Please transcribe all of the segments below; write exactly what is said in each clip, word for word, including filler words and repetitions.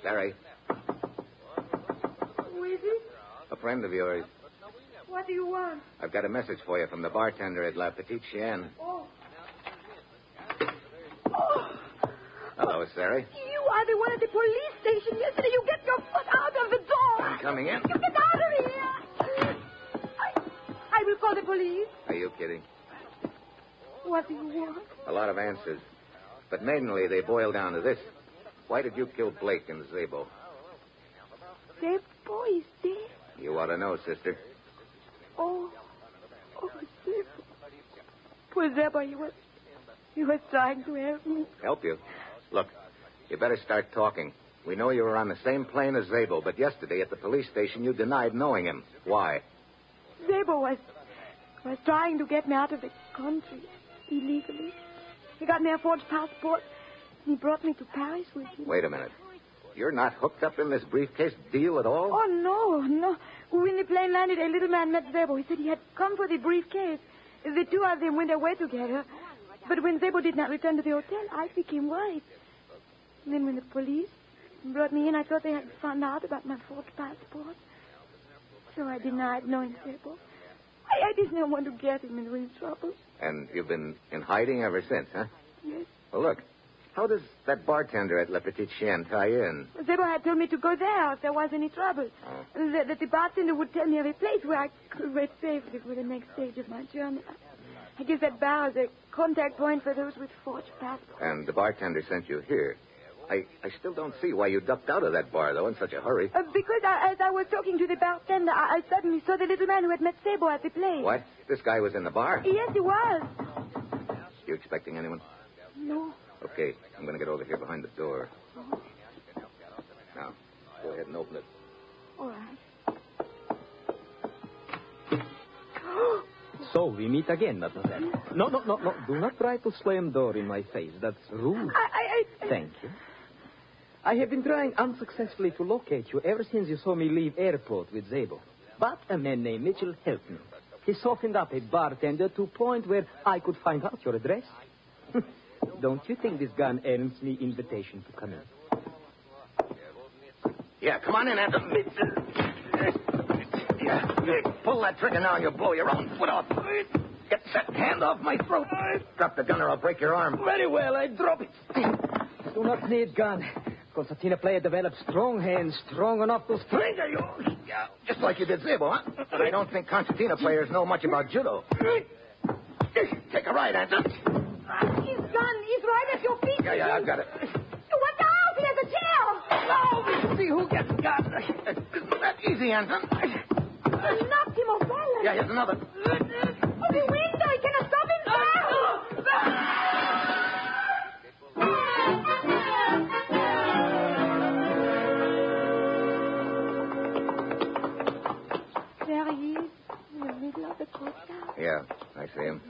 Larry. Who is it? A friend of yours. What do you want? I've got a message for you from the bartender at La Petite Chienne. Oh. Hello, Sari. You are the one at the police station yesterday. You get your foot out of the door. I'm coming in. You get out of here. I, I will call the police. Are you kidding? What do you want? A lot of answers. But mainly they boil down to this. Why did you kill Blake and Zabo? Zabo is dead. You ought to know, sister. Oh. Oh, Zabo. Poor Zabo, he was... He was trying to help me. Help you? Look, you better start talking. We know you were on the same plane as Zabo, but yesterday at the police station you denied knowing him. Why? Zabo was... was trying to get me out of the country illegally. He got me a forged passport, and he brought me to Paris with him. Wait a minute. You're not hooked up in this briefcase deal at all? Oh, no, no. When the plane landed, a little man met Zabo. He said he had come for the briefcase. The two of them went away together. But when Zabo did not return to the hotel, I became worried. And then when the police brought me in, I thought they had found out about my forged passport. So I denied knowing Zabo. I, I did not want to get him into any trouble. And you've been in hiding ever since, huh? Yes. Well, look. How does that bartender at La Petite Chienne tie in? Zabo had told me to go there if there was any trouble. Oh. That, that the bartender would tell me of a place where I could wait safely for the next stage of my journey. I guess that bar is a contact point for those with forged passports. And the bartender sent you here. I, I still don't see why you ducked out of that bar, though, in such a hurry. Uh, because I, as I was talking to the bartender, I, I suddenly saw the little man who had met Zabo at the place. What? This guy was in the bar? Yes, he was. You expecting anyone? No. Okay, I'm going to get over here behind the door. Now, go ahead and open it. All right. So, we meet again, mademoiselle. No, no, no, no. Do not try to slam door in my face. That's rude. I, I, I... Thank you. I have been trying unsuccessfully to locate you ever since you saw me leave airport with Zabo. But a man named Mitchell helped me. He softened up a bartender to a point where I could find out your address. Don't you think this gun earns me invitation to come in? Yeah, come on in, Anton. Yeah, pull that trigger now and you'll blow your own foot off. Get that hand off my throat. Drop the gun or I'll break your arm. Very well, I drop it. Do not need gun. Concertina player develops strong hands, strong enough to strangle you. Yeah, just like you did Zabo, huh? But I don't think concertina players know much about judo. Take a ride, Anton. His gun is right at your feet. Yeah, yeah, I've got it. Watch out! He has a tail! No, we see who gets got. Isn't that easy, Anton? You knocked him off balance. Yeah, here's another. Oh, the window! He cannot stop himself! There he is, in the middle of the courtyard. Yeah, I see him.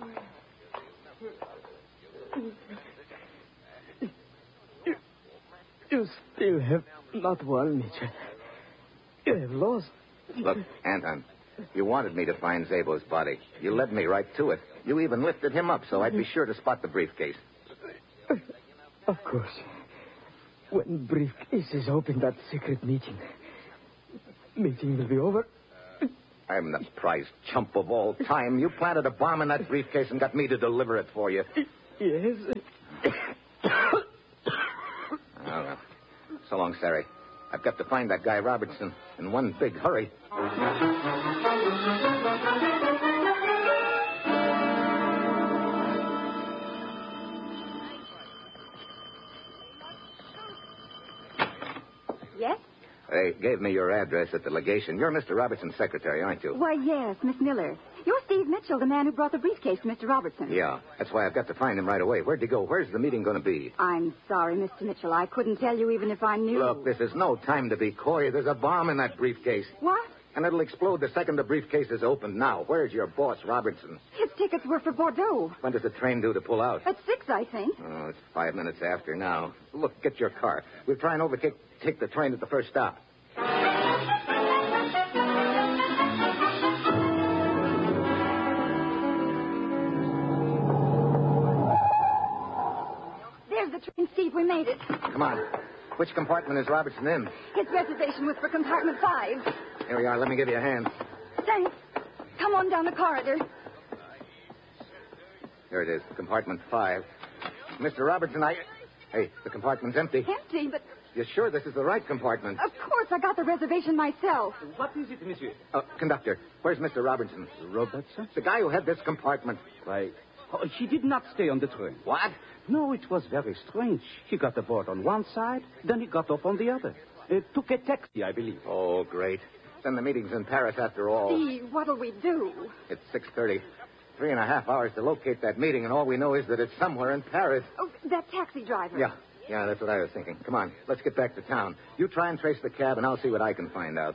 You, you still have not won, Mitchell. You have lost. Look, Anton, you wanted me to find Zabo's body. You led me right to it. You even lifted him up so I'd be sure to spot the briefcase. Of course. When briefcase is opened at secret meeting, meeting will be over. I'm the prize chump of all time. You planted a bomb in that briefcase and got me to deliver it for you. Yes. Oh, well. So long, Sari. I've got to find that guy Robertson in one big hurry. Yes? They gave me your address at the legation. You're Mister Robertson's secretary, aren't you? Why, yes, Miss Miller. You're Steve Mitchell, the man who brought the briefcase to Mister Robertson. Yeah, that's why I've got to find him right away. Where'd he go? Where's the meeting going to be? I'm sorry, Mister Mitchell. I couldn't tell you even if I knew. Look, this is no time to be coy. There's a bomb in that briefcase. What? And it'll explode the second the briefcase is opened. Now, where's your boss, Robertson? His tickets were for Bordeaux. When does the train due to pull out? At six, I think. Oh, it's five minutes after now. Look, get your car. We'll try and overtake take the train at the first stop. There's the train, Steve. We made it. Come on. Which compartment is Robertson in? His reservation was for compartment five. Here we are. Let me give you a hand. Thanks. Come on down the corridor. Here it is, compartment five. Mister Robertson, I... Hey, the compartment's empty. Empty, but You sure this is the right compartment? of course I got the reservation myself. What is it, monsieur? Uh, conductor, where's Mister Robertson? Robertson? The guy who had this compartment. Why, oh, he did not stay on the train. What? No, it was very strange. He got aboard on one side, then he got off on the other. It took a taxi, I believe. Oh, great. Then the meeting's in Paris after all. Steve, what'll we do? It's six thirty. Three and a half hours to locate that meeting, and all we know is that it's somewhere in Paris. Oh, that taxi driver. Yeah, yeah, that's what I was thinking. Come on, let's get back to town. You try and trace the cab, and I'll see what I can find out.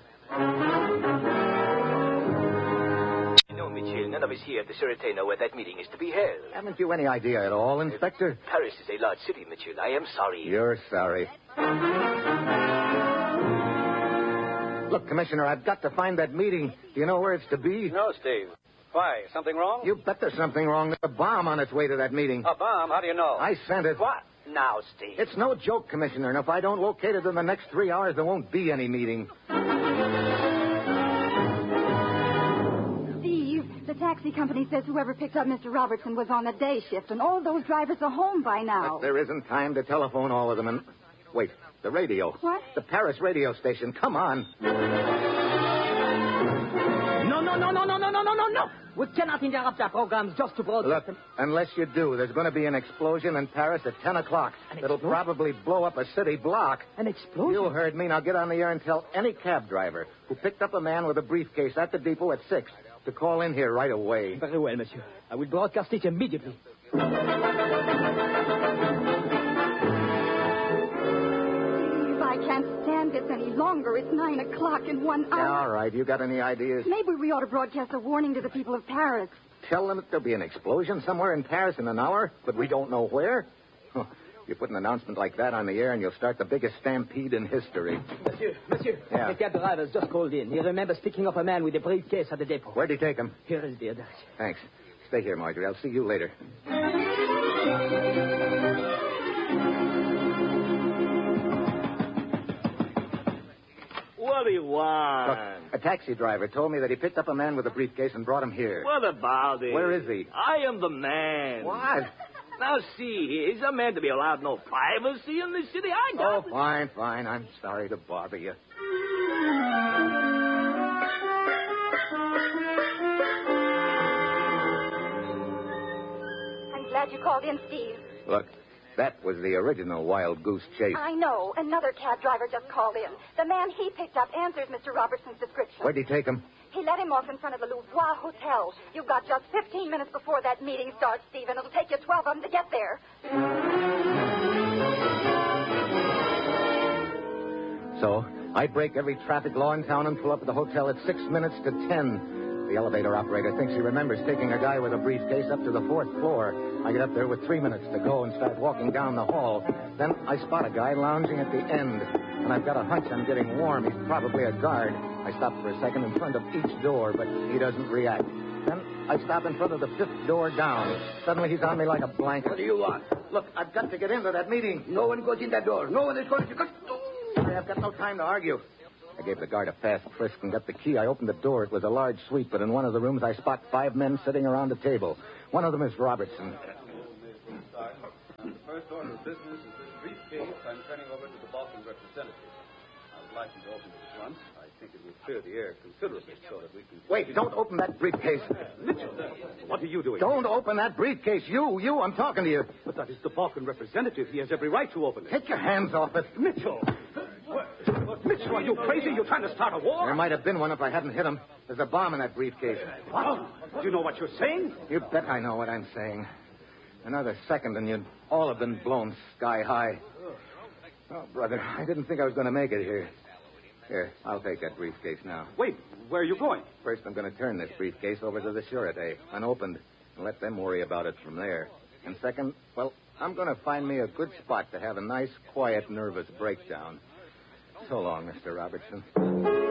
No, Mitchell, none of us here at the Sûreté know where that meeting is to be held. Haven't you any idea at all, Inspector? Paris is a large city, Mitchell. I am sorry. You're sorry. Look, Commissioner, I've got to find that meeting. Do you know where it's to be? No, Steve. Why? Something wrong? You bet there's something wrong. There's a bomb on its way to that meeting. A bomb? How do you know? I sent it. What? Now, Steve. It's no joke, Commissioner, and if I don't locate it in the next three hours, there won't be any meeting. Steve, the taxi company says whoever picked up Mister Robertson was on a day shift, and all those drivers are home by now. But there isn't time to telephone all of them. And wait, the radio. What? The Paris radio station. Come on. No, no, no, no, no, no, no, no, no, no. We cannot interrupt our programs just to broadcast. Look, unless you do, there's going to be an explosion in Paris at ten o'clock. An It'll explosion? probably blow up a city block. An explosion? You heard me. Now get on the air and tell any cab driver who picked up a man with a briefcase at the depot at six to call in here right away. Very well, monsieur. I will broadcast it immediately. Steve, I can't stand this any longer. It's nine o'clock in one Yeah, hour. all right. You got any ideas? Maybe we ought to broadcast a warning to the people of Paris. Tell them that there'll be an explosion somewhere in Paris in an hour, but we don't know where? Huh. You put an announcement like that on the air and you'll start the biggest stampede in history. Monsieur, monsieur, Yeah. the cab driver's just called in. He remembers picking up a man with a briefcase at the depot. Where'd he take him? Here is the address. Thanks. Stay here, Marjorie. I'll see you later. What do you Look, want? a taxi driver told me that he picked up a man with a briefcase and brought him here. What about it? Where is he? I am the man. What? Now, see, is a man to be allowed no privacy in this city? I Oh, got... fine, fine. I'm sorry to bother you. I'm glad you called in, Steve. Look, that was the original wild goose chase. I know. Another cab driver just called in. The man he picked up answers Mister Robertson's description. Where'd he take him? He let him off in front of the Louvois Hotel. You've got just fifteen minutes before that meeting starts, Steve, and it'll take you twelve of them to get there. So, I break every traffic law in town and pull up at the hotel at six minutes to ten. The elevator operator thinks he remembers taking a guy with a briefcase up to the fourth floor. I get up there with three minutes to go and start walking down the hall. Then I spot a guy lounging at the end. And I've got a hunch I'm getting warm. He's probably a guard. I stop for a second in front of each door, but he doesn't react. Then I stop in front of the fifth door down. Suddenly he's on me like a blanket. What do you want? Look, I've got to get into that meeting. No one goes in that door. No one is going to... I've got no time to argue. I gave the guard a fast frisk and got the key. I opened the door. It was a large suite, but in one of the rooms I spot five men sitting around a table. One of them is Robertson. First order of business is this briefcase I'm turning over to the Balkan representative. I would like you to open it at once. I think it will clear the air considerably so that we can... Wait, don't open that briefcase. Mitchell, what are you doing? Don't open that briefcase. You, you, I'm talking to you. But that is the Balkan representative. He has every right to open it. Take your hands off it. Mitchell! What? Mitchell, are you crazy? You're trying to start a war? There might have been one if I hadn't hit him. There's a bomb in that briefcase. What? Do you know what you're saying? You bet I know what I'm saying. Another second and you'd all have been blown sky high. Oh, brother, I didn't think I was going to make it here. Here, I'll take that briefcase now. Wait, where are you going? First, I'm going to turn this briefcase over to the Sûreté, unopened, and let them worry about it from there. And second, well, I'm going to find me a good spot to have a nice, quiet, nervous breakdown. So long, Mister Robertson.